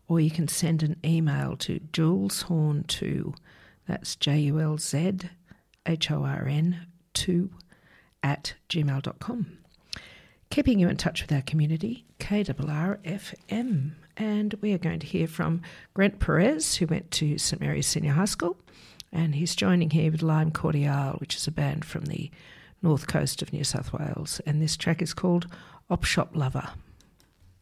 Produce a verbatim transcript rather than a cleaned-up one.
or you can send an email to juleshorn two, that's J U L Z H O R N two, at gmail dot com. Keeping you in touch with our community, K R R F M. And we are going to hear from Grant Perez, who went to St Mary's Senior High School, and he's joining here with Lime Cordiale, which is a band from the north coast of New South Wales. And this track is called Op Shop Lover.